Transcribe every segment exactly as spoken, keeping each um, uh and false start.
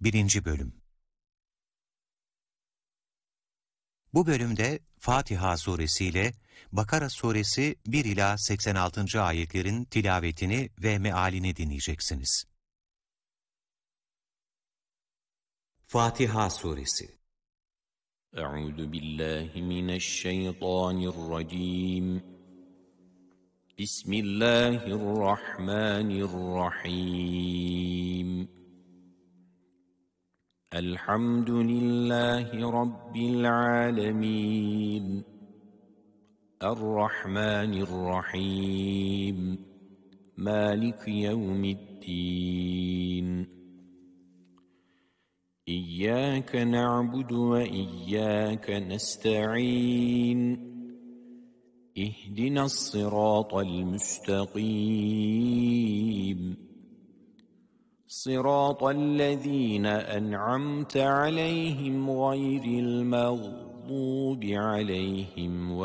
birinci. Bölüm. Bu bölümde Fatiha suresiyle Bakara suresi bir ila seksen altıncı ayetlerin tilavetini ve mealini dinleyeceksiniz. Fatiha suresi. Euzu billahi mineşşeytanirracim. Bismillahirrahmanirrahim. Elhamdülillahi Rabbil alemin. Errahmanirrahim. Maliki yevmiddin. İyyâke na'budu ve iyyâke nesta'in. İhdinas sıratal müstakîm. Sıratallezîne en'amte aleyhim gayril mağdûbi aleyhim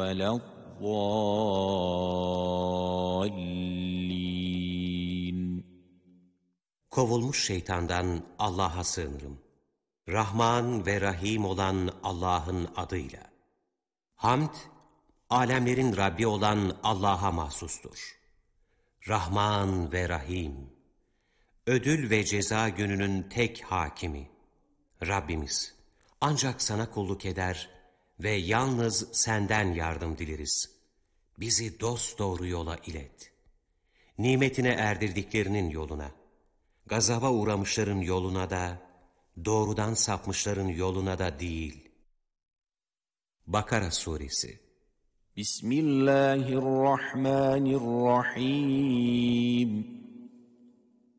veleddâllîn. Kovulmuş şeytandan Allah'a sığınırım. Rahman ve Rahim olan Allah'ın adıyla. Hamd, alemlerin Rabbi olan Allah'a mahsustur. Rahman ve Rahim, ödül ve ceza gününün tek hakimi. Rabbimiz, ancak sana kulluk eder ve yalnız senden yardım dileriz. Bizi dosdoğru yola ilet. Nimetine erdirdiklerinin yoluna, gazaba uğramışların yoluna da, doğrudan sapmışların yoluna da değil. Bakara suresi. Bismillahirrahmanirrahim.